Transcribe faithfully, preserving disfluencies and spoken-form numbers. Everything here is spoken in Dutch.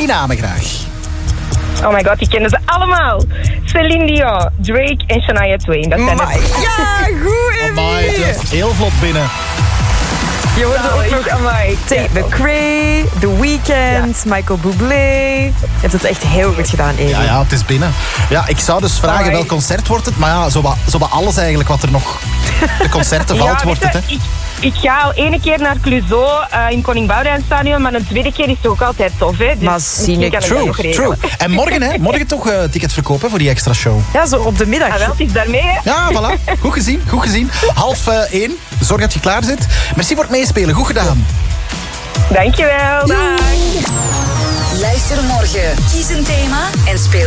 die namen graag. Oh my god, die kennen ze allemaal. Celine Dion, Drake en Shania Twain. Dat zijn Amai. het. Ja, goed, Amai, Emmy. dat is heel vlot binnen. Je hoorde ook nog Amai. Tate McRae, The Weeknd, ja. Michael Bublé. Je hebt het echt heel goed gedaan, Evie. Ja, ja, het is binnen. Ja, ik zou dus vragen Amai. welk concert wordt het. Maar ja, zo wat, zo wat alles eigenlijk wat er nog... De concerten valt, Ja, wordt weet het, hè. je, ik, ik ga al ene keer naar Clouseau uh, in Koning Boudewijn Stadion, maar een tweede keer is het ook altijd tof, hè. Dus Maar misschien zie ik- kan ik True, dat nog regelen. true. En morgen, hè, morgen toch uh, tickets verkopen voor die extra show. Ja, zo op de middag. Ah, wel, het is daarmee, hè. Ja, voilà. Goed gezien, goed gezien. Half uh, één. Zorg dat je klaar zit. Merci voor het meespelen. Goed gedaan. Dankjewel, dag. Luister morgen, kies een thema en speel